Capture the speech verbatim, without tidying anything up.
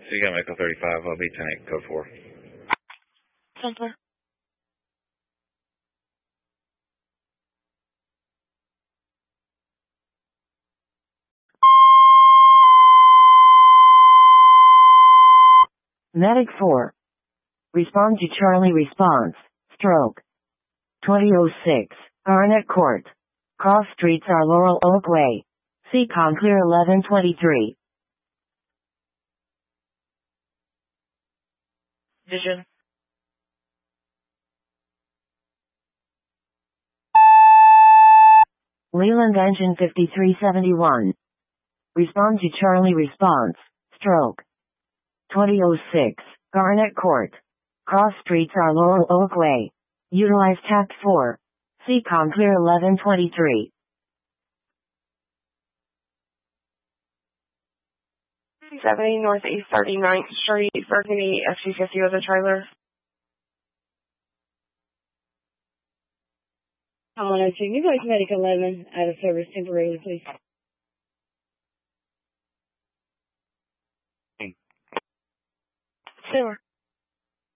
So you got Echo thirty-five, I'll be ten eight, code four. Center. Medic four. Respond to Charlie response. Stroke. twenty oh six. Garnet Court. Cross streets are Laurel Oak Way. C COM clear eleven twenty-three. Vision. Leland engine fifty-three seventy-one. Respond to Charlie response. Stroke. twenty oh six. Garnet Court. Cross streets are Laurel Oak Way. Utilize tact four. C COM clear eleven twenty-three. seventy Northeast thirty-ninth Street, Burgundy, F two fifty with a trailer. I'm one oh two. You guys Medic eleven out of service temporarily, please. Sewer.